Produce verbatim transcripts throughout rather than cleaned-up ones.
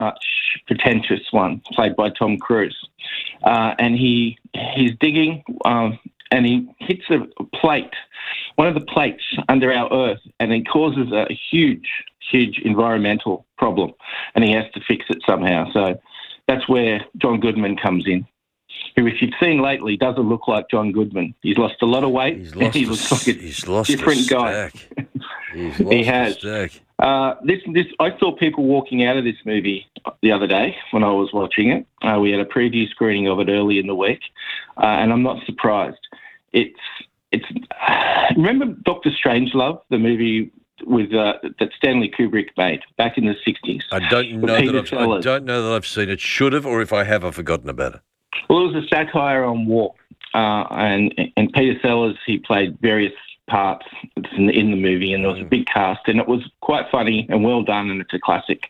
much pretentious one, played by Tom Cruise. Uh, and he he's digging um, and he hits a plate, one of the plates under our Earth, and it causes a huge, huge environmental problem, and he has to fix it somehow. So that's where John Goodman comes in, who, if you've seen lately, doesn't look like John Goodman. He's lost a lot of weight. He's lost he a, looks like a he's lost different a guy. He's lost he has. a stack. Uh, this, this, I saw people walking out of this movie the other day when I was watching it. Uh, we had a preview screening of it early in the week, uh, and I'm not surprised. It's, it's. Remember Doctor Strangelove, the movie with uh, that Stanley Kubrick made back in the sixties? I don't know that I've, I don't know that I've seen it. Should have, or if I have, I've forgotten about it. Well, it was a satire on war, uh, and and Peter Sellers, he played various parts in the, in the movie, and there was a big cast, and it was quite funny and well done, and it's a classic.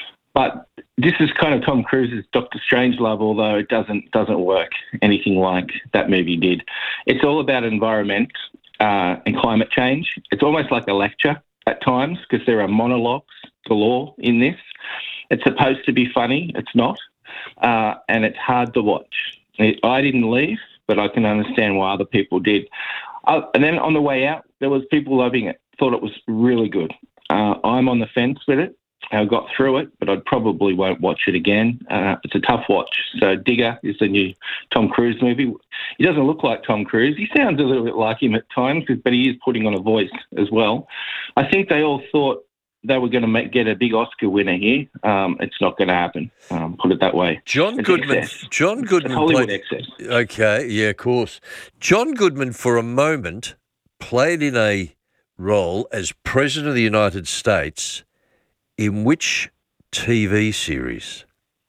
But this is kind of Tom Cruise's Doctor Strangelove, although it doesn't doesn't work anything like that movie did. It's all about environment uh, and climate change. It's almost like a lecture at times because there are monologues galore in this. It's supposed to be funny. It's not. Uh, and it's hard to watch. I didn't leave, but I can understand why other people did. Uh, and then on the way out, there was people loving it, thought it was really good. Uh, I'm on the fence with it. I got through it, but I probably won't watch it again. Uh, it's a tough watch. So Digger is the new Tom Cruise movie. He doesn't look like Tom Cruise. He sounds a little bit like him at times, but he is putting on a voice as well. I think they all thought they were going to make, get a big Oscar winner here. Um, it's not going to happen. Um, put it that way. John it's Goodman. Excess. John Goodman. It's Hollywood played, excess. Okay, yeah, of course. John Goodman, for a moment, played in a role as President of the United States. In which T V series?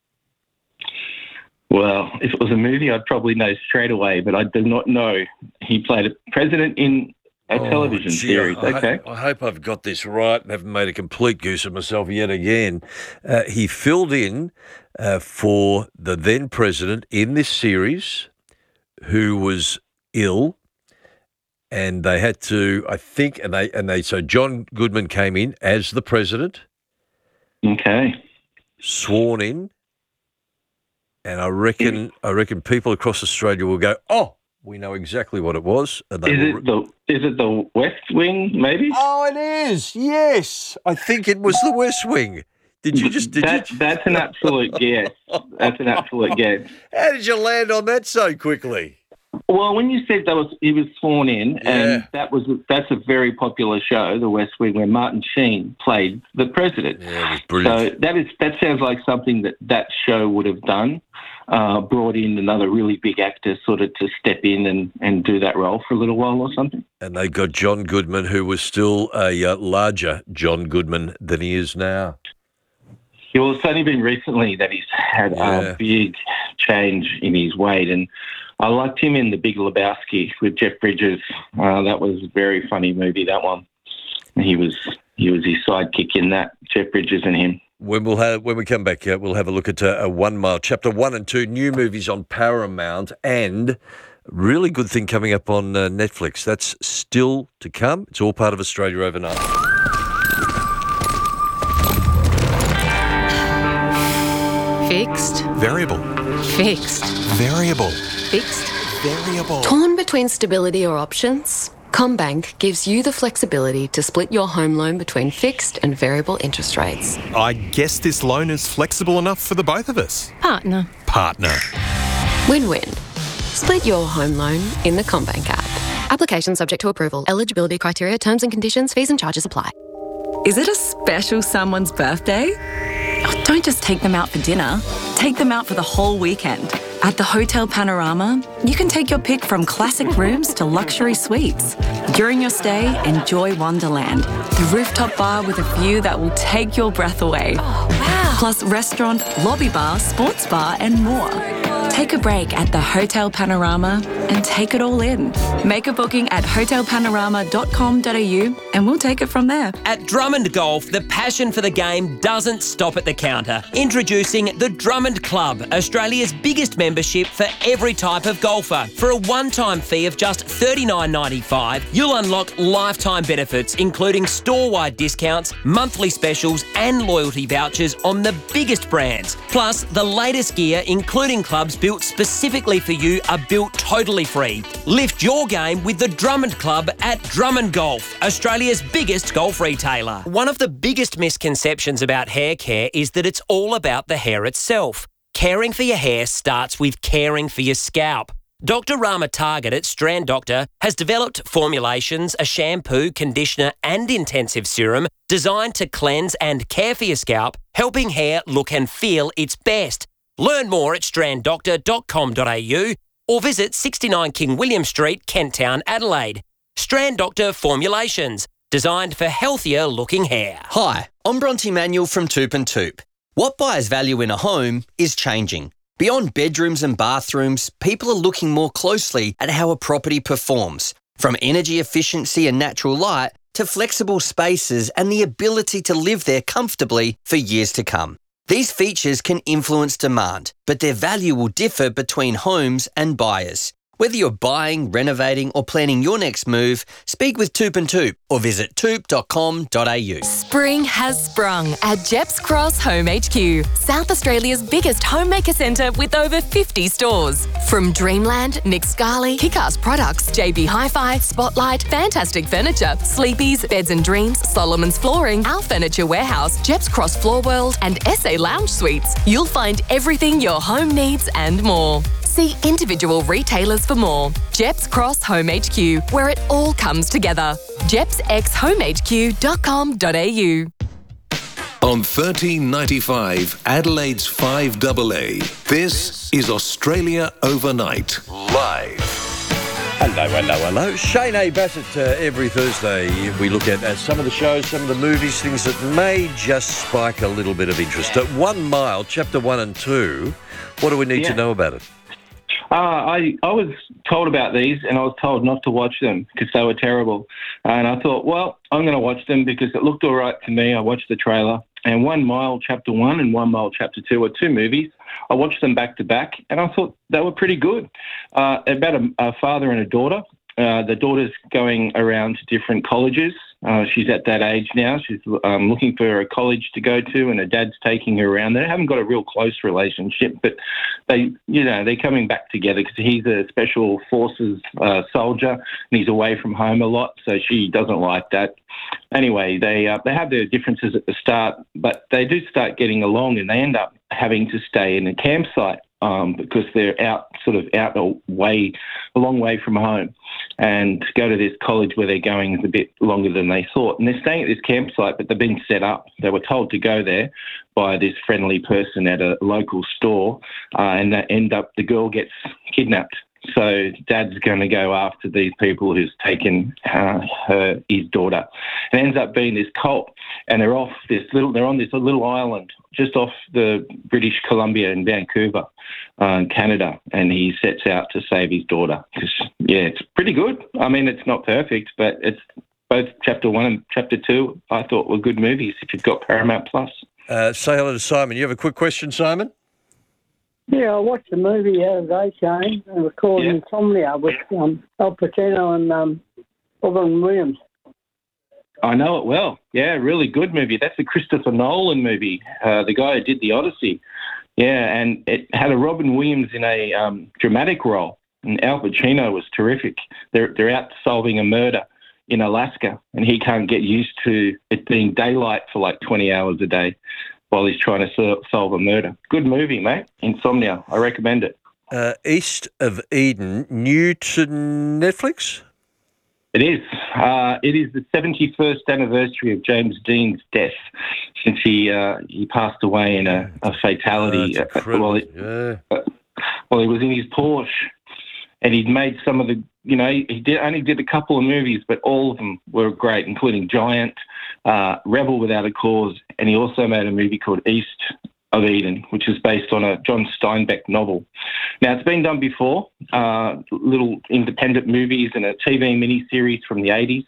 Well, if it was a movie, I'd probably know straight away, but I do not know. He played a president in a oh, television gee, series. I, okay. I, I hope I've got this right and haven't made a complete goose of myself yet again. Uh, he filled in uh, for the then president in this series who was ill, and they had to, I think, and they, and they, so John Goodman came in as the president. Okay. Sworn in, and I reckon I reckon people across Australia will go, oh, we know exactly what it was. And they is will... it the is it the West Wing? Maybe. Oh, it is. Yes, I think it was the West Wing. Did you just? Did that, you... That's an absolute guess. That's an absolute guess. How did you land on that so quickly? Well, when you said that was he was sworn in, Yeah. and that was that's a very popular show, The West Wing, where Martin Sheen played the president. Yeah, it was brilliant. So that is that sounds like something that that show would have done. Uh, brought in another really big actor, sort of to step in and, and do that role for a little while or something. And they got John Goodman, who was still a uh, larger John Goodman than he is now. Yeah, well, it's only been recently that he's had Yeah. a big change in his weight, and I liked him in The Big Lebowski with Jeff Bridges. Uh, that was a very funny movie, that one. He was he was his sidekick in that, Jeff Bridges and him. When we'll have when we come back, uh, we'll have a look at uh, a One Mile, Chapter One and Two, new movies on Paramount, and really good thing coming up on uh, Netflix. That's still to come. It's all part of Australia Overnight. Fixed. Variable. Fixed. Variable. Fixed. Variable. Torn between stability or options? CommBank gives you the flexibility to split your home loan between fixed and variable interest rates. I guess this loan is flexible enough for the both of us. Partner. Partner. Win-win. Split your home loan in the CommBank app. Application subject to approval. Eligibility criteria, terms and conditions, fees and charges apply. Is it a special someone's birthday? Oh, don't just take them out for dinner. Take them out for the whole weekend. At the Hotel Panorama, you can take your pick from classic rooms to luxury suites. During your stay, enjoy Wonderland, the rooftop bar with a view that will take your breath away. Oh, wow. Plus restaurant, lobby bar, sports bar and more. Take a break at the Hotel Panorama and take it all in. Make a booking at hotel panorama dot com dot a u and and we'll take it from there. At Drummond Golf, the passion for the game doesn't stop at the counter. Introducing the Drummond Club, Australia's biggest membership for every type of golfer. For a one-time fee of just thirty-nine ninety-five, you'll unlock lifetime benefits, including store-wide discounts, monthly specials and loyalty vouchers on the biggest brands. Plus, the latest gear, including clubs built specifically for you, are built totally free. Lift your game with the Drummond Club at Drummond Golf, Australia's biggest golf retailer. One of the biggest misconceptions about hair care is that it's all about the hair itself. Caring for your hair starts with caring for your scalp. Doctor Rama Target at Strand Doctor has developed formulations, a shampoo, conditioner and intensive serum designed to cleanse and care for your scalp, helping hair look and feel its best. Learn more at strand doctor dot com dot a u or visit sixty-nine King William Street, Kent Town, Adelaide. Strand Doctor Formulations, designed for healthier looking hair. Hi, I'm Bronte Manuel from Toop and Toop. What buyers value in a home is changing. Beyond bedrooms and bathrooms, people are looking more closely at how a property performs, from energy efficiency and natural light to flexible spaces and the ability to live there comfortably for years to come. These features can influence demand, but their value will differ between homes and buyers. Whether you're buying, renovating or planning your next move, speak with Toop and Toop or visit toop dot com dot a u. Spring has sprung at Jeps Cross Home H Q, South Australia's biggest homemaker centre with over fifty stores. From Dreamland, Nick Scali, Kick-Ass Products, J B Hi-Fi, Spotlight, Fantastic Furniture, Sleepy's, Beds and Dreams, Solomon's Flooring, Our Furniture Warehouse, Jeps Cross Floor World and S A Lounge Suites, you'll find everything your home needs and more. See individual retailers for more. Jeps Cross Home H Q, where it all comes together. jeps x home h q dot com dot a u. On thirteen ninety-five, Adelaide's five A A, this is Australia Overnight, live. Hello, hello, hello. Shane A. Bassett, uh, every Thursday we look at uh, some of the shows, some of the movies, things that may just spike a little bit of interest. At One Mile, Chapter one and two, what do we need yeah. to know about it? Uh, I, I was told about these and I was told not to watch them because they were terrible. And I thought, well, I'm going to watch them because it looked all right to me. I watched the trailer. And One Mile Chapter one and One Mile Chapter two were two movies. I watched them back to back and I thought they were pretty good. Uh, about a, a father and a daughter. Uh, the daughter's going around to different colleges. Uh, she's at that age now. She's um, looking for a college to go to, and her dad's taking her around. They haven't got a real close relationship, but they, you know, they're coming back together because he's a special forces uh, soldier and he's away from home a lot, so she doesn't like that. Anyway, they uh, they have their differences at the start, but they do start getting along, and they end up having to stay in a campsite um, because they're out, sort of out a way, a long way from home. And to go to this college where they're going is a bit longer than they thought. And they're staying at this campsite, but they've been set up. They were told to go there by this friendly person at a local store, uh, and that end up the girl gets kidnapped. So Dad's going to go after these people who's taken uh, her, his daughter. It ends up being this cult, and they're off this little. They're on this little island just off the British Columbia in Vancouver, uh, in Canada, and he sets out to save his daughter. Because yeah, it's pretty good. I mean, it's not perfect, but it's both Chapter One and Chapter Two. I thought were good movies if you've got Paramount Plus. Uh, say hello to Simon. You have a quick question, Simon? Yeah, I watched a movie the other day, Shane. It was called yeah. Insomnia with um, Al Pacino and um, Robin Williams. I know it well. Yeah, really good movie. That's the Christopher Nolan movie, uh, the guy who did The Odyssey. Yeah, and it had a Robin Williams in a um, dramatic role, and Al Pacino was terrific. They're they're out solving a murder in Alaska, and he can't get used to it being daylight for like twenty hours a day while he's trying to sol- solve a murder. Good movie, mate. Insomnia. I recommend it. Uh, East of Eden, new to Netflix? It is. Uh, it is the seventy-first anniversary of James Dean's death since he uh, he passed away in a, a fatality oh, uh, while, he, yeah. uh, while he was in his Porsche. And he'd made some of the, you know, he did only did a couple of movies, but all of them were great, including Giant, uh, Rebel Without a Cause, and he also made a movie called East of Eden, which is based on a John Steinbeck novel. Now, it's been done before, uh, little independent movies and a T V miniseries from the eighties,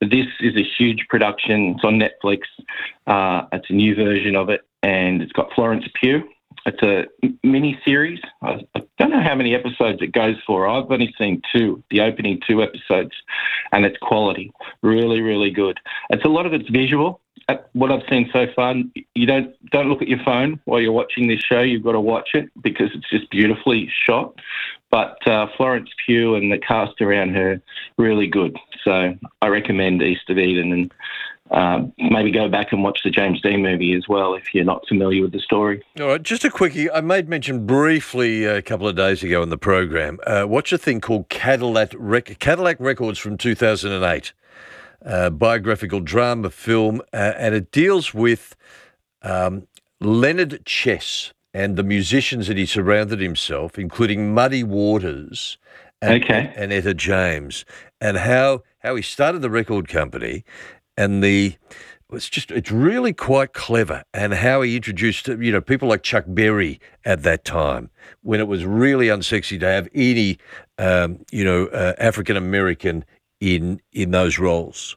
this is a huge production. It's on Netflix. Uh, it's a new version of it, and it's got Florence Pugh. It's a mini series. I, I don't know how many episodes it goes for. I've only seen two, the opening two episodes, and it's quality. Really, really good. It's a lot of it's visual. At what I've seen so far, you don't don't look at your phone while you're watching this show. You've got to watch it because it's just beautifully shot. But uh, Florence Pugh and the cast around her, really good. So I recommend East of Eden, and uh, maybe go back and watch the James Dean movie as well if you're not familiar with the story. All right, just a quickie. I made mention briefly a couple of days ago in the program. Uh, watch a thing called Cadillac, Rec- Cadillac Records from two thousand eight. Uh, biographical drama film, uh, and it deals with um, Leonard Chess and the musicians that he surrounded himself, including Muddy Waters and, okay. and, and Etta James, and how how he started the record company, and the it's just it's really quite clever, and how he introduced you know people like Chuck Berry at that time when it was really unsexy to have any um, you know uh, African American in in those roles.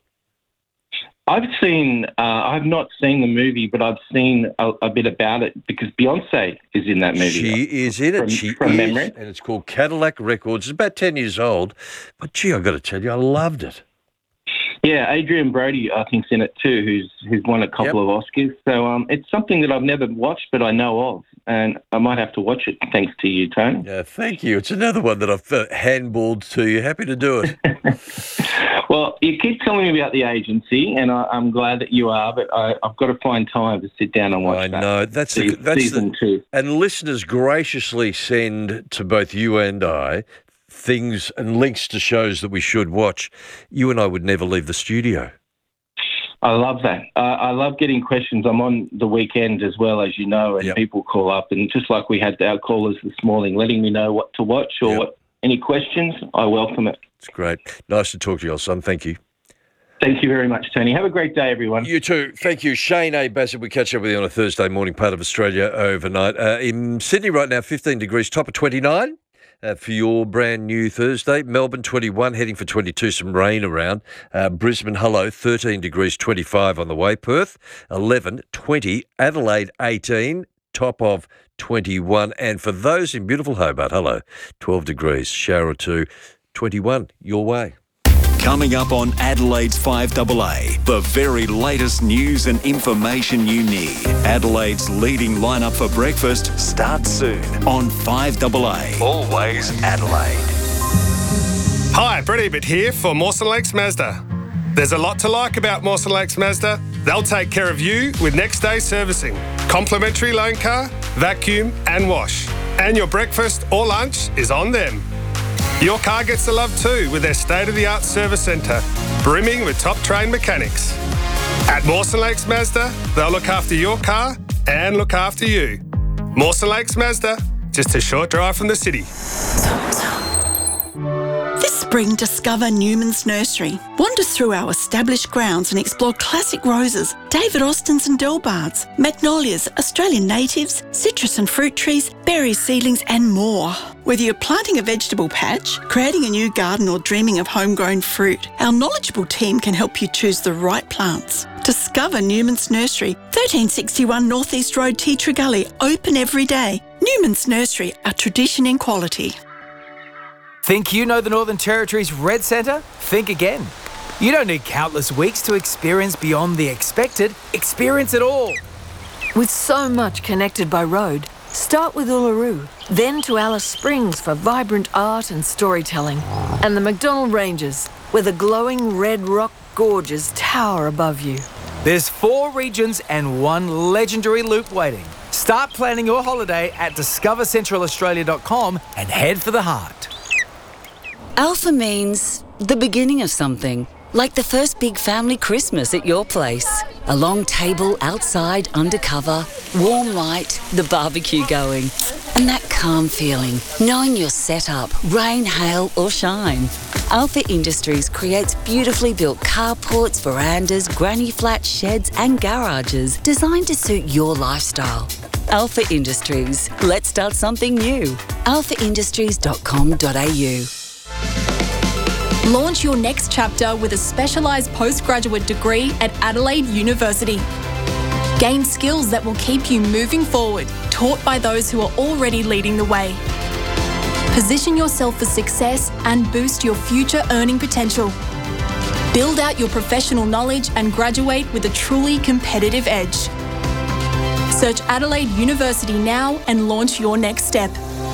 I've seen, uh, I've not seen the movie, but I've seen a, a bit about it because Beyonce is in that movie. She is in it. From, she from is, memory. And it's called Cadillac Records. It's about ten years old, but gee, I've got to tell you, I loved it. Yeah, Adrian Brody, I think, is in it too, who's who's won a couple Yep. of Oscars. So um, it's something that I've never watched, but I know of, and I might have to watch it thanks to you, Tony. Yeah, thank you. It's another one that I've uh, handballed to you. Happy to do it. Well, you keep telling me about the agency, and I, I'm glad that you are, but I, I've got to find time to sit down and watch I that. know. That's the, Se- that's season the, two. And listeners graciously send to both you and I things and links to shows that we should watch. You and I would never leave the studio. I love that. Uh, I love getting questions. I'm on the weekend as well, as you know, and Yep. people call up, and just like we had our callers this morning, letting me know what to watch or Yep. what any questions, I welcome it. It's great. Nice to talk to you, old son. Thank you. Thank you very much, Tony. Have a great day, everyone. You too. Thank you. Shane A. Bassett, we catch up with you on a Thursday morning, part of Australia overnight. Uh, in Sydney right now, fifteen degrees, top of twenty-nine. Uh, for your brand new Thursday. Melbourne, twenty-one, heading for twenty-two, some rain around. Uh, Brisbane, hello, thirteen degrees, twenty-five on the way. Perth, eleven, twenty. Adelaide, eighteen, top of twenty-one. And for those in beautiful Hobart, hello, twelve degrees, shower or two, twenty-one, your way. Coming up on Adelaide's five A A, the very latest news and information you need. Adelaide's leading lineup for breakfast starts soon on five A A. Always Adelaide. Hi, Brett Ebert here for Mawson Lakes Mazda. There's a lot to like about Mawson Lakes Mazda. They'll take care of you with next day servicing, complimentary loan car, vacuum and wash. And your breakfast or lunch is on them. Your car gets the love too with their state-of-the-art service centre, brimming with top-trained mechanics. At Mawson Lakes Mazda, they'll look after your car and look after you. Mawson Lakes Mazda, just a short drive from the city. This spring, discover Newman's Nursery. Wander through our established grounds and explore classic roses, David Austins and Delbards, magnolias, Australian natives, citrus and fruit trees, berry seedlings and more. Whether you're planting a vegetable patch, creating a new garden or dreaming of homegrown fruit, our knowledgeable team can help you choose the right plants. Discover Newman's Nursery, thirteen sixty-one North East Road, Teatree Gully, open every day. Newman's Nursery, a tradition in quality. Think you know the Northern Territory's Red Centre? Think again. You don't need countless weeks to experience beyond the expected. Experience it all. With so much connected by road, start with Uluru, then to Alice Springs for vibrant art and storytelling, and the McDonnell Ranges, where the glowing red rock gorges tower above you. There's four regions and one legendary loop waiting. Start planning your holiday at discover central australia dot com and head for the heart. Alpha means the beginning of something, like the first big family Christmas at your place. A long table outside, undercover, warm light, the barbecue going, and that calm feeling, knowing you're set up, rain, hail or shine. Alpha Industries creates beautifully built carports, verandas, granny flat sheds and garages designed to suit your lifestyle. Alpha Industries. Let's start something new. alpha industries dot com dot a u. Launch your next chapter with a specialised postgraduate degree at Adelaide University. Gain skills that will keep you moving forward, taught by those who are already leading the way. Position yourself for success and boost your future earning potential. Build out your professional knowledge and graduate with a truly competitive edge. Search Adelaide University now and launch your next step.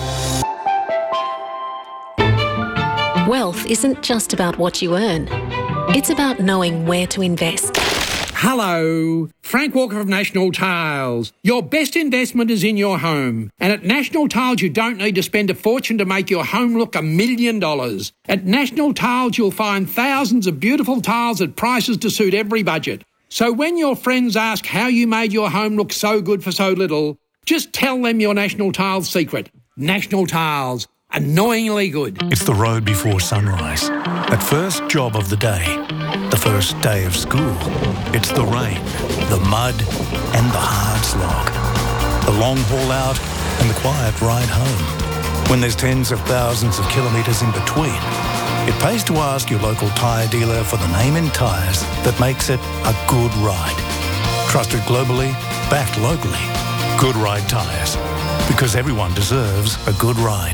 Wealth isn't just about what you earn. It's about knowing where to invest. Hello, Frank Walker of National Tiles. Your best investment is in your home. And at National Tiles, you don't need to spend a fortune to make your home look a million dollars. At National Tiles, you'll find thousands of beautiful tiles at prices to suit every budget. So when your friends ask how you made your home look so good for so little, just tell them your National Tiles secret. National Tiles. Annoyingly good. It's the road before sunrise. That first job of the day. The first day of school. It's the rain, the mud, and the hard slog. The long haul out and the quiet ride home. When there's tens of thousands of kilometres in between, it pays to ask your local tyre dealer for the name in tyres that makes it a good ride. Trusted globally, backed locally. Good Ride Tyres. Because everyone deserves a good ride.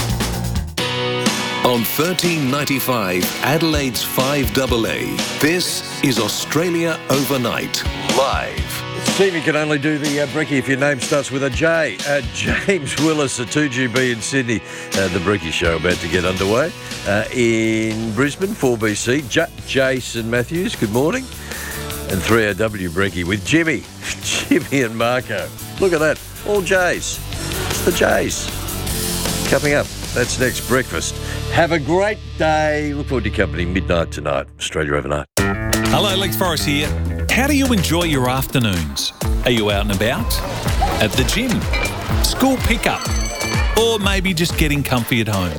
On thirteen ninety-five, Adelaide's five double A, this is Australia Overnight, live. Stevie can only do the uh, brekkie if your name starts with a J. Uh, James Willis at two G B in Sydney. Uh, the Brekkie Show about to get underway. Uh, in Brisbane, four B C, J- Jason Matthews, good morning. And three R W Brekkie with Jimmy, Jimmy and Marco. Look at that, all J's. It's the J's. Coming up, that's next breakfast. Have a great day. Look forward to your company midnight tonight. Australia Overnight. Hello, Lex Forrest here. How do you enjoy your afternoons? Are you out and about? At the gym? School pickup? Or maybe just getting comfy at home?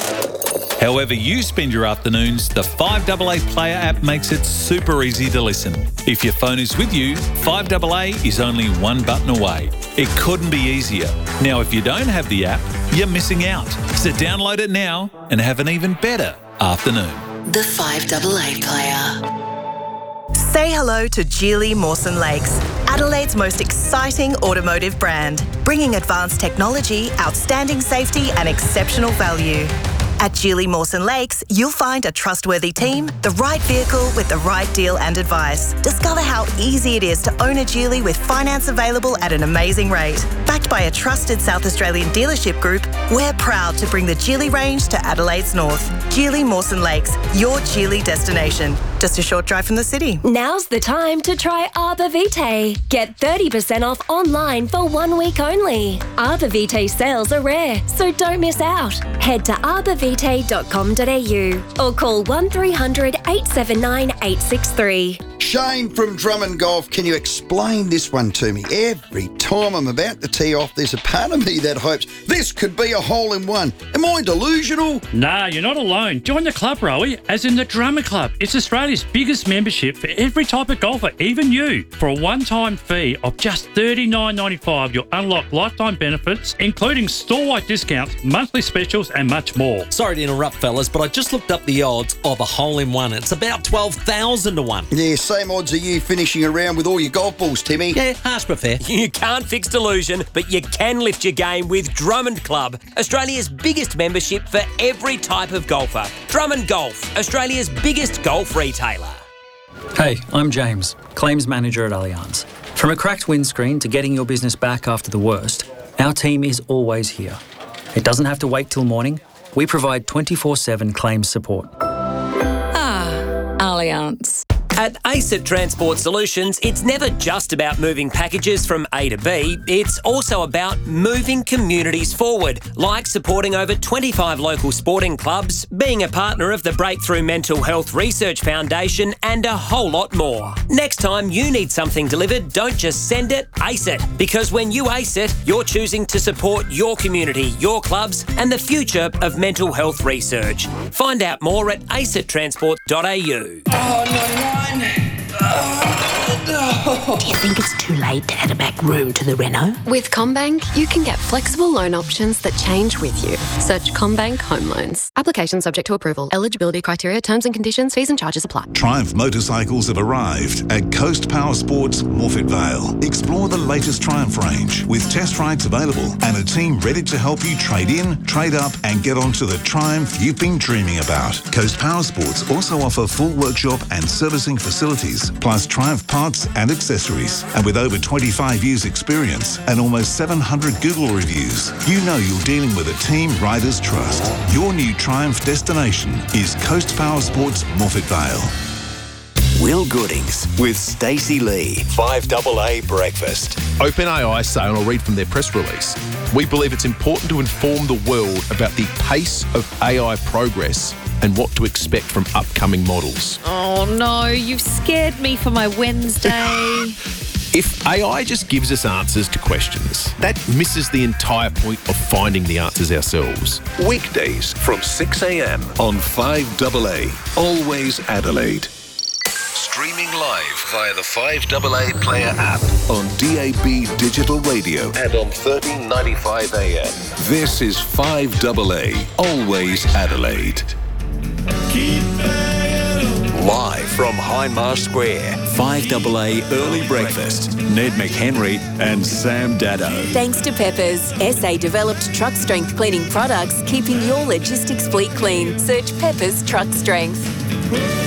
However you spend your afternoons, the five double A Player app makes it super easy to listen. If your phone is with you, five double A is only one button away. It couldn't be easier. Now, if you don't have the app, you're missing out. So download it now and have an even better afternoon. The five double A Player. Say hello to Geely Mawson Lakes, Adelaide's most exciting automotive brand, bringing advanced technology, outstanding safety and exceptional value. At Geely Mawson Lakes, you'll find a trustworthy team, the right vehicle with the right deal and advice. Discover how easy it is to own a Geely with finance available at an amazing rate. Backed by a trusted South Australian dealership group, we're proud to bring the Geely range to Adelaide's north. Geely Mawson Lakes, your Geely destination. Just a short drive from the city. Now's the time to try Arbor Vitae. Get thirty percent off online for one week only. Arbor Vitae sales are rare, so don't miss out. Head to arbor vitae dot com dot a u or call one three hundred eight seven nine eight six three. Shane from Drummond Golf, can you explain this one to me? Every time I'm about to tee off, there's a part of me that hopes this could be a hole-in-one. Am I delusional? Nah, you're not alone. Join the club, Rowie, as in the Drummond Club. It's Australia's biggest membership for every type of golfer, even you. For a one-time fee of just thirty-nine ninety-five, you'll unlock lifetime benefits, including store-wide discounts, monthly specials, and much more. Sorry to interrupt, fellas, but I just looked up the odds of a hole-in-one. It's about twelve thousand to one. Yeah, same odds are you finishing around with all your golf balls, Timmy. Yeah, harsh but fair. You can't fix delusion, but you can lift your game with Drummond Club, Australia's biggest membership for every type of golfer. Drummond Golf, Australia's biggest golf retailer. Hey, I'm James, Claims Manager at Allianz. From a cracked windscreen to getting your business back after the worst, our team is always here. It doesn't have to wait till morning. We provide twenty-four seven claims support. Ah, Allianz. At ACET Transport Solutions, it's never just about moving packages from A to B, it's also about moving communities forward, like supporting over twenty-five local sporting clubs, being a partner of the Breakthrough Mental Health Research Foundation, and a whole lot more. Next time you need something delivered, don't just send it, ace it. Because when you ace it, you're choosing to support your community, your clubs, and the future of mental health research. Find out more at acet transport dot a u. Oh, ninety-nine. Oh. Do you think it's too late to add a back room to the reno? With CommBank, you can get flexible loan options that change with you. Search CommBank Home Loans. Application subject to approval. Eligibility criteria, terms and conditions, fees and charges apply. Triumph motorcycles have arrived at Coast Power Sports, Morphett Vale. Explore the latest Triumph range with test rides available and a team ready to help you trade in, trade up and get onto the Triumph you've been dreaming about. Coast Power Sports also offer full workshop and servicing facilities, plus Triumph parts and accessories. And with over twenty-five years experience and almost seven hundred Google reviews, you know you're dealing with a team riders trust. Your new Triumph destination is Coast Power Sports, Morphett Vale. Will Goodings with Stacey Lee. five double A Breakfast. OpenAI say, and I'll read from their press release, we believe it's important to inform the world about the pace of A I progress and what to expect from upcoming models. Oh no, you've scared me for my Wednesday. If A I just gives us answers to questions, that misses the entire point of finding the answers ourselves. Weekdays from six a.m. on five double A. Always Adelaide. Streaming live via the five double A Player app on D A B Digital Radio and on thirteen ninety-five A M. This is five double A. Always Adelaide. Live from Hindmarsh Square, five double A Early Breakfast. Ned McHenry and Sam Daddo. Thanks to Peppers, S A-developed truck strength cleaning products, keeping your logistics fleet clean. Search Peppers Truck Strength.